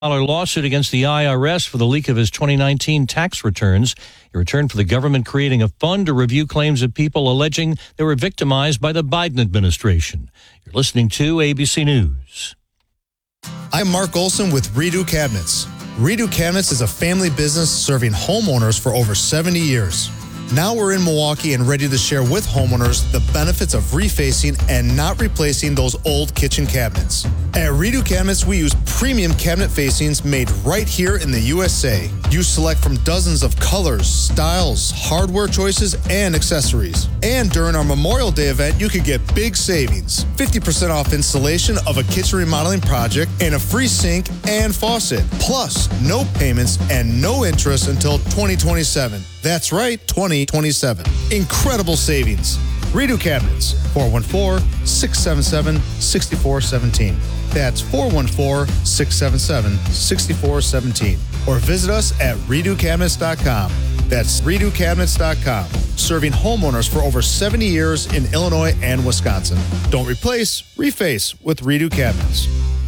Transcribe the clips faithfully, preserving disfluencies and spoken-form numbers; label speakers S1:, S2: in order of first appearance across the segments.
S1: lawsuit against the I R S for the leak of his twenty nineteen tax returns. He returned for the government creating a fund to review claims of people alleging they were victimized by the Biden administration. You're listening to A B C News.
S2: I'm Mark Olson with Redo Cabinets. Redo Cabinets is a family business serving homeowners for over seventy years. Now we're in Milwaukee and ready to share with homeowners the benefits of refacing and not replacing those old kitchen cabinets. At Redo Cabinets, we use premium cabinet facings made right here in the U S A. You select from dozens of colors, styles, hardware choices, and accessories. And during our Memorial Day event, you could get big savings. fifty percent off installation of a kitchen remodeling project and a free sink and faucet. Plus, no payments and no interest until twenty twenty-seven. That's right, twenty twenty-seven. Incredible savings. Redo Cabinets, four one four, six seven seven, six four one seven. That's four one four, six seven seven, six four one seven. Or visit us at redo cabinets dot com. That's redo cabinets dot com. Serving homeowners for over seventy years in Illinois and Wisconsin. Don't replace, reface with Redo Cabinets.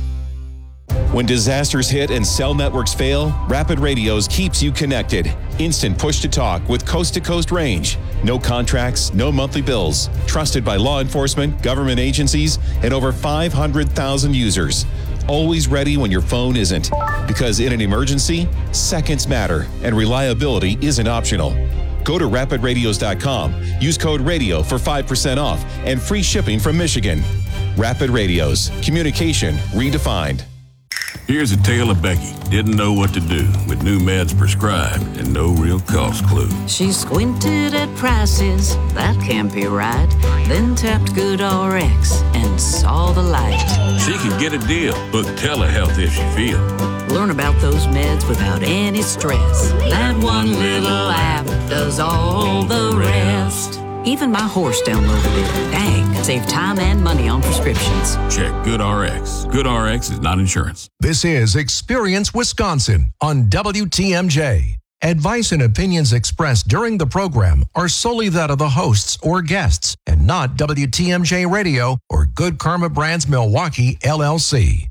S3: When disasters hit and cell networks fail, Rapid Radios keeps you connected. Instant push-to-talk with coast-to-coast range. No contracts, no monthly bills. Trusted by law enforcement, government agencies, and over five hundred thousand users. Always ready when your phone isn't. Because in an emergency, seconds matter, and reliability isn't optional. Go to rapid radios dot com. Use code RADIO for five percent off and free shipping from Michigan. Rapid Radios. Communication redefined.
S4: Here's a tale of Becky. Didn't know what to do with new meds prescribed and no real cost clue.
S5: She squinted at prices, that can't be right. Then tapped GoodRx and saw the light.
S4: She can get a deal. Book telehealth if she feels.
S5: Learn about those meds without any stress. That one little app does all the rest. Even my horse downloaded it. Dang, save time and money on prescriptions.
S4: Check GoodRx. GoodRx is not insurance.
S6: This is Experience Wisconsin on W T M J. Advice and opinions expressed during the program are solely that of the hosts or guests and not W T M J Radio or Good Karma Brands Milwaukee, L L C.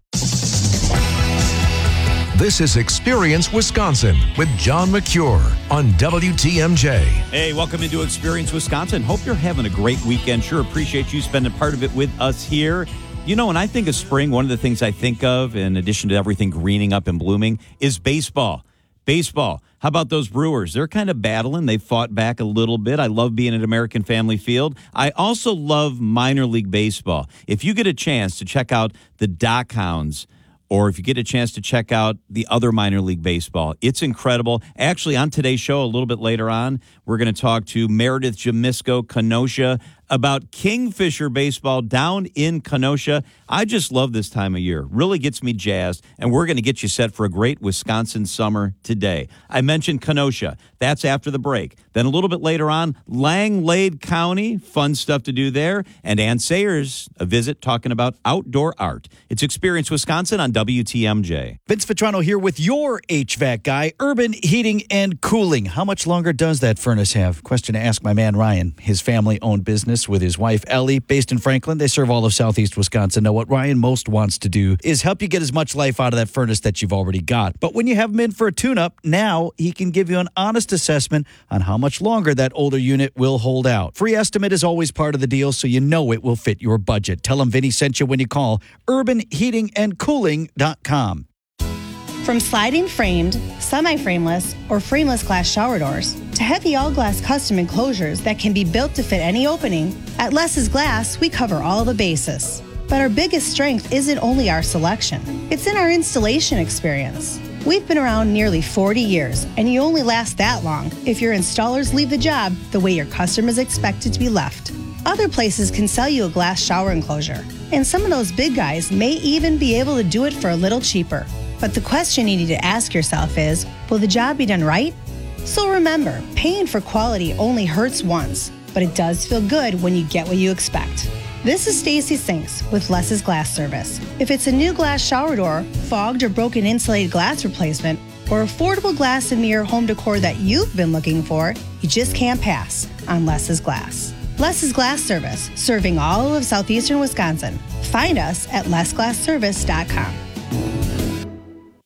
S6: This is Experience Wisconsin with John McCure on W T M J.
S7: Hey, welcome into Experience Wisconsin. Hope you're having a great weekend. Sure appreciate you spending part of it with us here. You know, when I think of spring, one of the things I think of, in addition to everything greening up and blooming, is baseball. Baseball. How about those Brewers? They're kind of battling. They fought back a little bit. I love being at American Family Field. I also love minor league baseball. If you get a chance to check out the Dock Hounds, or if you get a chance to check out the other minor league baseball, it's incredible. Actually, on today's show, a little bit later on, we're going to talk to Meredith Jamisco Kenosha about Kingfisher baseball down in Kenosha. I just love this time of year. Really gets me jazzed, and we're going to get you set for a great Wisconsin summer today. I mentioned Kenosha. That's after the break. Then a little bit later on, Langlade County, fun stuff to do there, and Ann Sayers, a visit talking about outdoor art. It's Experience Wisconsin on W T M J.
S8: Vince Vitrano here with your H V A C guy, Urban Heating and Cooling. How much longer does that furnace have? Question to ask my man Ryan. His family-owned business with his wife Ellie, based in Franklin. They serve all of southeast Wisconsin. Now, what Ryan most wants to do is help you get as much life out of that furnace that you've already got. But when you have him in for a tune-up, now he can give you an honest assessment on how much longer that older unit will hold out. Free estimate is always part of the deal, so you know it will fit your budget. Tell him Vinny sent you when you call urban heating and cooling dot com.
S9: From sliding framed, semi-frameless, or frameless glass shower doors to heavy all-glass custom enclosures that can be built to fit any opening, at Less's Glass, we cover all the bases. But our biggest strength isn't only our selection. It's in our installation experience. We've been around nearly forty years, and you only last that long if your installers leave the job the way your customers expect it to be left. Other places can sell you a glass shower enclosure, and some of those big guys may even be able to do it for a little cheaper. But the question you need to ask yourself is, will the job be done right? So remember, paying for quality only hurts once, but it does feel good when you get what you expect. This is Stacy Sinks with Less's Glass Service. If it's a new glass shower door, fogged or broken insulated glass replacement, or affordable glass and mirror home decor that you've been looking for, you just can't pass on Less's Glass. Less's Glass Service, serving all of southeastern Wisconsin. Find us at less glass service dot com.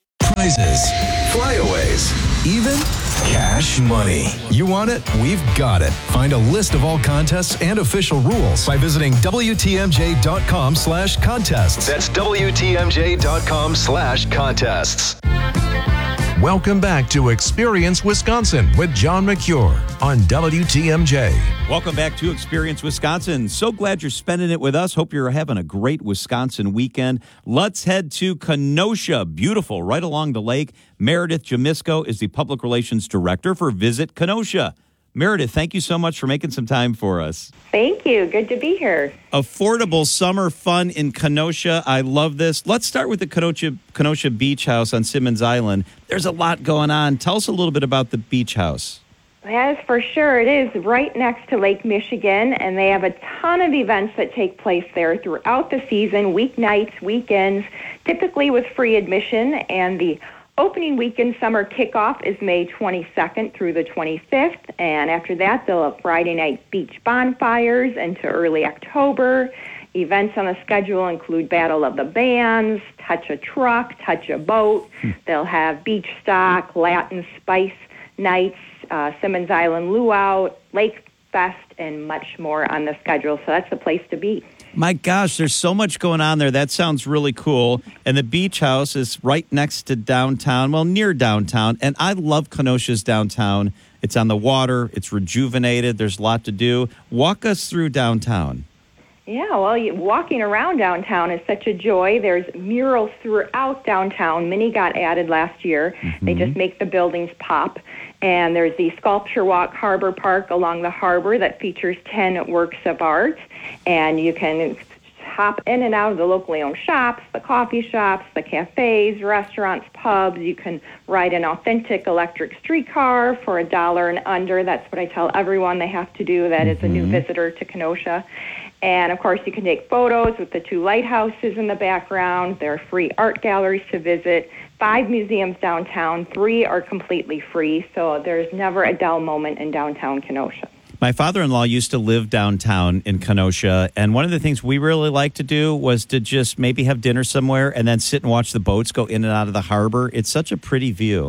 S10: prizes, flyaways, even cash money. You want it? We've got it. Find a list of all contests and official rules by visiting W T M J dot com slash contests. That's W T M J dot com slash contests.
S6: Welcome back to Experience Wisconsin with John McCure on W T M J.
S7: Welcome back to Experience Wisconsin. So glad you're spending it with us. Hope you're having a great Wisconsin weekend. Let's head to Kenosha. Beautiful, right along the lake. Meredith Jamisko is the Public Relations Director for Visit Kenosha. Meredith, thank you so much for making some time for us.
S11: Thank you. Good to be here.
S7: Affordable summer fun in Kenosha. I love this. Let's start with the Kenosha, Kenosha Beach House on Simmons Island. There's a lot going on. Tell us a little bit about the beach house.
S11: That is for sure. It is right next to Lake Michigan, and they have a ton of events that take place there throughout the season, weeknights, weekends, typically with free admission, and the opening weekend summer kickoff is May twenty-second through the twenty-fifth, and after that, they'll have Friday night beach bonfires into early October. Events on the schedule include Battle of the Bands, Touch a Truck, Touch a Boat. They'll have beach stock, Latin spice nights, uh, Simmons Island luau, Lake Fest, and much more on the schedule, so that's the place to be.
S7: My gosh, there's so much going on there. That sounds really cool. And the beach house is right next to downtown, well, near downtown. And I love Kenosha's downtown. It's on the water. It's rejuvenated. There's a lot to do. Walk us through downtown.
S11: Yeah, well, you, walking around downtown is such a joy. There's murals throughout downtown. Many got added last year. Mm-hmm. They just make the buildings pop. And there's the Sculpture Walk Harbor Park along the harbor that features ten works of art. And you can hop in and out of the locally owned shops, the coffee shops, the cafes, restaurants, pubs. You can ride an authentic electric streetcar for a dollar and under. That's what I tell everyone they have to do that is a new visitor to Kenosha. And, of course, you can take photos with the two lighthouses in the background. There are free art galleries to visit, five museums downtown. Three are completely free, so there's never a dull moment in downtown Kenosha.
S7: My father-in-law used to live downtown in Kenosha, and one of the things we really liked to do was to just maybe have dinner somewhere and then sit and watch the boats go in and out of the harbor. It's such a pretty view.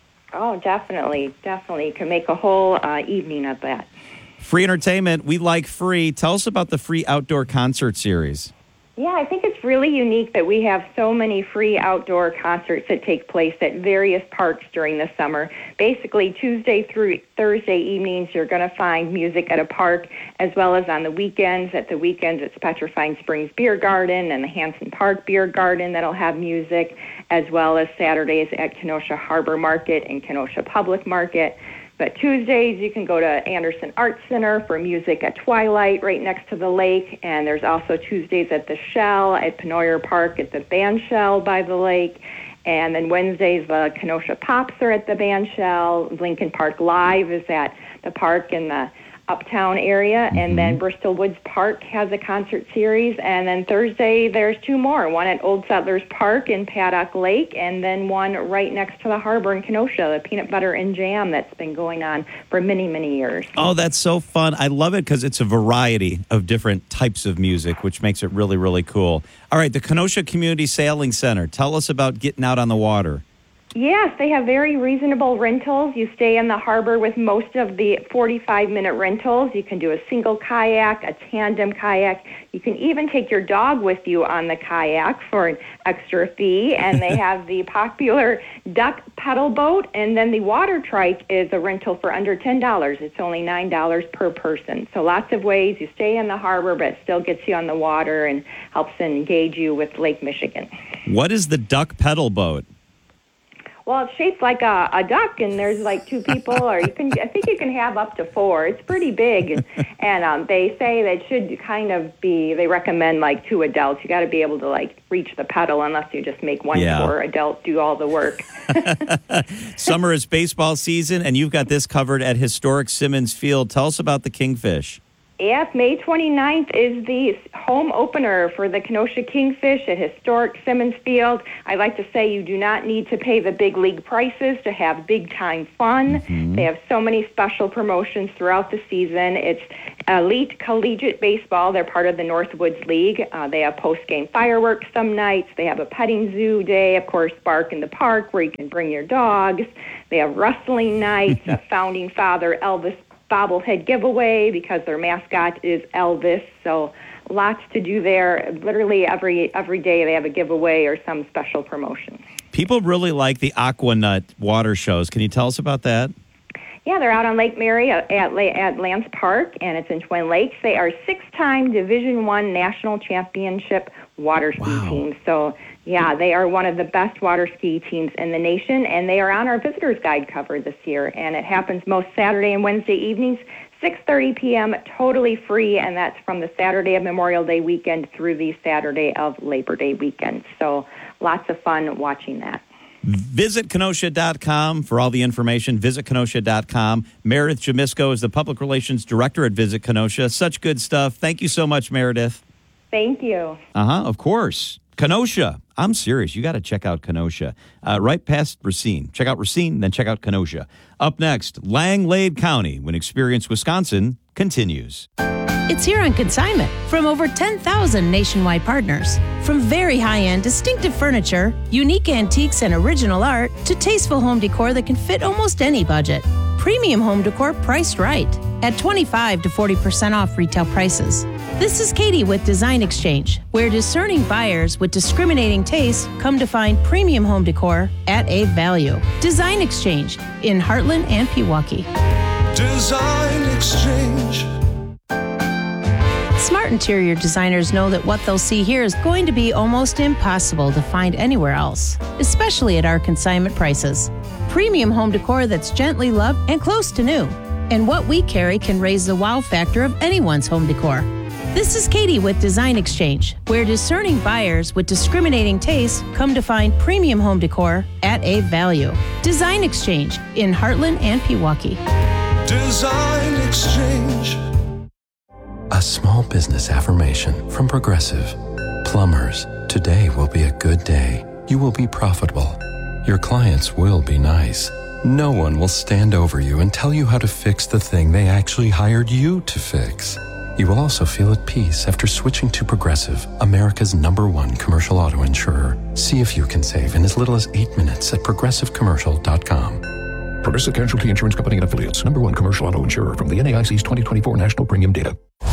S11: Oh, definitely, definitely. You can make a whole uh, evening of that.
S7: Free entertainment, we like free. Tell us about the free outdoor concert series.
S11: Yeah, I think it's really unique that we have so many free outdoor concerts that take place at various parks during the summer. Basically, Tuesday through Thursday evenings, you're going to find music at a park, as well as on the weekends. At the weekends, it's Petrifying Springs Beer Garden and the Hanson Park Beer Garden that'll have music, as well as Saturdays at Kenosha Harbor Market and Kenosha Public Market. But Tuesdays, you can go to Anderson Arts Center for music at Twilight right next to the lake. And there's also Tuesdays at the Shell at Penoyer Park at the Band Shell by the lake. And then Wednesdays, the Kenosha Pops are at the Band Shell. Lincoln Park Live is at the park in the Uptown area. Mm-hmm. And then Bristol Woods Park has a concert series. And then Thursday, there's two more, one at Old Settlers Park in Paddock Lake, and then one right next to the harbor in Kenosha, the Peanut Butter and Jam that's been going on for many, many years.
S7: Oh, that's so fun. I love it because it's a variety of different types of music, which makes it really, really cool. All right, the Kenosha Community Sailing Center. Tell us about getting out on the water.
S11: Yes, they have very reasonable rentals. You stay in the harbor with most of the forty-five minute rentals. You can do a single kayak, a tandem kayak. You can even take your dog with you on the kayak for an extra fee. And they have the popular duck pedal boat. And then the water trike is a rental for under ten dollars. It's only nine dollars per person. So lots of ways. You stay in the harbor, but it still gets you on the water and helps engage you with Lake Michigan.
S7: What is the duck pedal boat?
S11: Well, it's shaped like a, a duck, and there's like two people, or you can. I think you can have up to four. It's pretty big, and, and um, they say that it should kind of be. They recommend like two adults. You got to be able to like reach the pedal, unless you just make one
S7: yeah.
S11: poor adult do all the work.
S7: Summer is baseball season, and you've got this covered at historic Simmons Field. Tell us about the Kingfish.
S11: Yes, May twenty-ninth is the home opener for the Kenosha Kingfish at historic Simmons Field. I like to say you do not need to pay the big league prices to have big-time fun. Mm-hmm. They have so many special promotions throughout the season. It's elite collegiate baseball. They're part of the Northwoods League. Uh, they have post-game fireworks some nights. They have a petting zoo day, of course, Bark in the Park, where you can bring your dogs. They have wrestling nights, a Founding Father Elvis bobblehead giveaway because their mascot is Elvis. So lots to do there. Literally every every day they have a giveaway or some special promotion.
S7: People really like the Aquanut water shows. Can you tell us about that?
S11: Yeah, they're out on Lake Mary at, at, at Lance Park, and it's in Twin Lakes. They are six-time Division One National Championship water ski
S7: Wow.
S11: teams. So, yeah, they are one of the best water ski teams in the nation, and they are on our visitor's guide cover this year. And it happens most Saturday and Wednesday evenings, six thirty p.m., totally free, and that's from the Saturday of Memorial Day weekend through the Saturday of Labor Day weekend. So lots of fun watching that.
S7: Visit Kenosha dot com for all the information. Visit Kenosha dot com. Meredith Jamisco is the Public Relations Director at Visit Kenosha. Such good stuff. Thank you so much, Meredith.
S11: Thank you.
S7: Uh-huh, of course. Kenosha. I'm serious. You got to check out Kenosha. Uh, right past Racine. Check out Racine, then check out Kenosha. Up next, Langlade County, when Experience Wisconsin continues.
S12: It's here on consignment from over ten thousand nationwide partners. From very high-end, distinctive furniture, unique antiques and original art, to tasteful home decor that can fit almost any budget. Premium home decor priced right at twenty-five to forty percent off retail prices. This is Katie with Design Exchange, where discerning buyers with discriminating taste come to find premium home decor at a value. Design Exchange in Heartland and Pewaukee.
S13: Design Exchange.
S12: Smart interior designers know that what they'll see here is going to be almost impossible to find anywhere else, especially at our consignment prices. Premium home decor that's gently loved and close to new. And what we carry can raise the wow factor of anyone's home decor. This is Katie with Design Exchange, where discerning buyers with discriminating tastes come to find premium home decor at a value. Design Exchange in Heartland and Pewaukee.
S13: Design Exchange.
S14: A small business affirmation from Progressive. Plumbers, today will be a good day. You will be profitable. Your clients will be nice. No one will stand over you and tell you how to fix the thing they actually hired you to fix. You will also feel at peace after switching to Progressive, America's number one commercial auto insurer. See if you can save in as little as eight minutes at progressive commercial dot com.
S15: Progressive Casualty Insurance Company and Affiliates, number one commercial auto insurer from the N A I C's twenty twenty-four National Premium Data.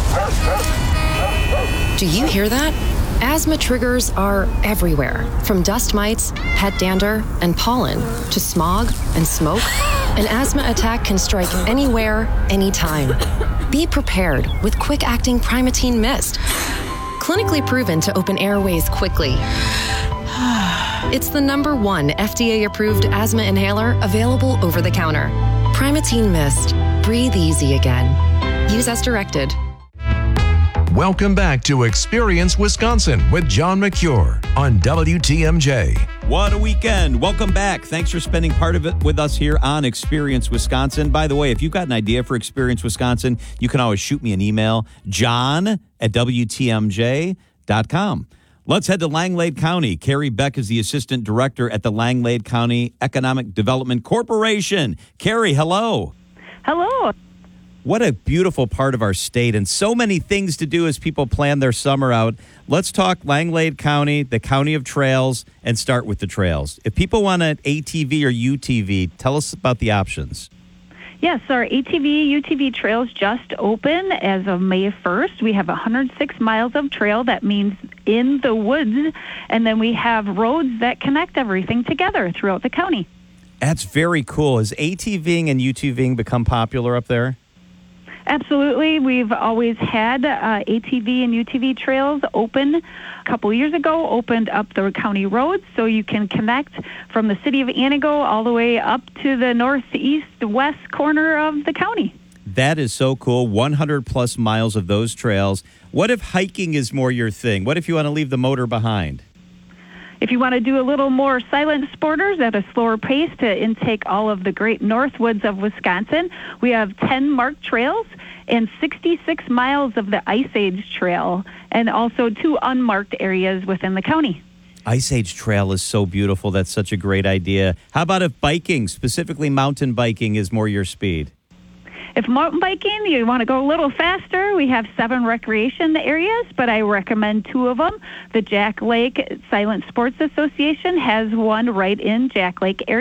S16: Do you hear that? Asthma triggers are everywhere, from dust mites, pet dander, and pollen, to smog and smoke. An asthma attack can strike anywhere, anytime. Be prepared with quick-acting Primatene Mist. Clinically proven to open airways quickly. It's the number one F D A-approved asthma inhaler available over the counter. Primatene Mist. Breathe easy again. Use as directed.
S6: Welcome back to Experience Wisconsin with John McCure on W T M J.
S7: What a weekend. Welcome back. Thanks for spending part of it with us here on Experience Wisconsin. By the way, if you've got an idea for Experience Wisconsin, you can always shoot me an email, john at W T M J dot com. Let's head to Langlade County. Carrie Beck is the Assistant Director at the Langlade County Economic Development Corporation. Carrie, hello.
S17: Hello.
S7: What a beautiful part of our state, and so many things to do as people plan their summer out. Let's talk Langlade County, the County of Trails, and start with the trails. If people want an A T V or U T V, tell us about the options.
S17: Yes, our A T V, U T V trails just open as of May first. We have one hundred six miles of trail. That means in the woods. And then we have roads that connect everything together throughout the county.
S7: That's very cool. Has ATVing and UTVing become popular up there?
S17: Absolutely. We've always had uh, A T V and U T V trails open. A couple years ago, opened up the county roads so you can connect from the city of Antigo all the way up to the northeast west corner of the county.
S7: That is so cool. one hundred plus miles of those trails. What if hiking is more your thing? What if you want to leave the motor behind?
S17: If you want to do a little more silent sporters at a slower pace to intake all of the great Northwoods of Wisconsin, we have ten marked trails and sixty-six miles of the Ice Age Trail, and also two unmarked areas within the county.
S7: Ice Age Trail is so beautiful. That's such a great idea. How about if biking, specifically mountain biking, is more your speed?
S17: If mountain biking, you want to go a little faster, we have seven recreation areas, but I recommend two of them. The Jack Lake Silent Sports Association has one right in Jack Lake area.